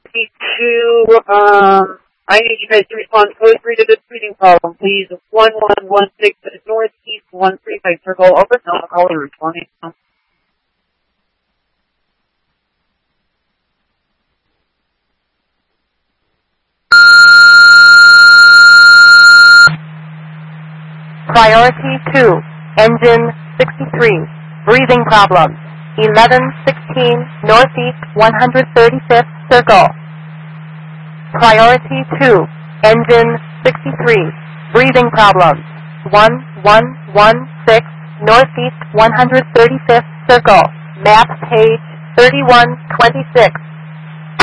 2, I need you guys to respond code 3 to this reading problem, please. 1116 northeast 135 circle. Open. No, caller responding. Priority 2, engine 63, breathing problems. 1116 northeast 135th circle. Priority 2, engine 63, breathing problems. 1116 northeast 135th circle. Map page 3126.